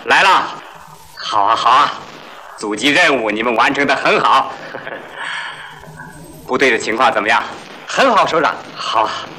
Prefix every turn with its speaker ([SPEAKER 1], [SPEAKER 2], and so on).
[SPEAKER 1] 来了。好啊，好啊，阻击任务你们完成的很好。部队的情况怎么样？
[SPEAKER 2] 很好，首长。
[SPEAKER 1] 好。